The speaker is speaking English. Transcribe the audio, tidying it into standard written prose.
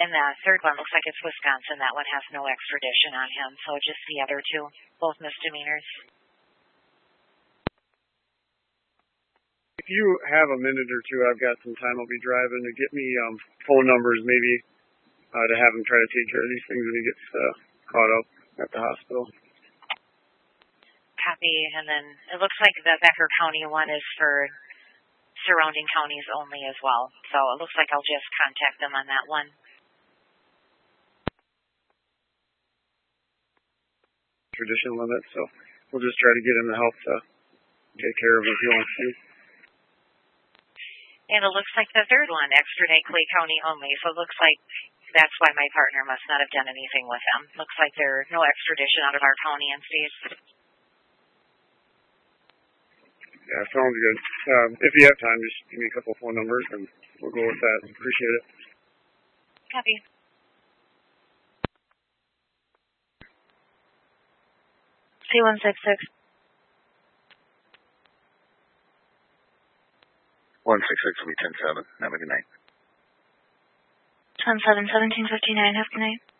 And the third one looks like it's Wisconsin. That one has no extradition on him, so just the other two, both misdemeanors. If you have a minute or two, I've got some time. I'll be driving to get me phone numbers maybe to have him try to take care of these things when he gets caught up at the hospital. Copy. And then it looks like the Becker County one is for surrounding counties only as well. So it looks like I'll just contact them on that one. Tradition limit, so we'll just try to get him the help to take care of him if he wants to. And it looks like the third one, extradite Clay County only. So it looks like that's why my partner must not have done anything with them. Looks like there's no extradition out of our county and state. Yeah, sounds good. If you have time, just give me a couple phone numbers and we'll go with that. Appreciate it. Copy. C166. 166 will be 10-7. Have a good night. 10-7, 1759. Have a good night.